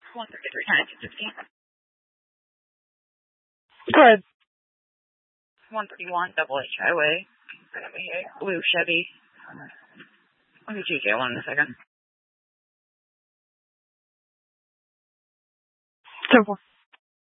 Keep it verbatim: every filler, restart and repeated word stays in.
one thirty-three, nineteen sixteen. Go ahead. one thirty-one, Double H Highway. Gonna be a blue Chevy. I'll get you one in a second. ten four.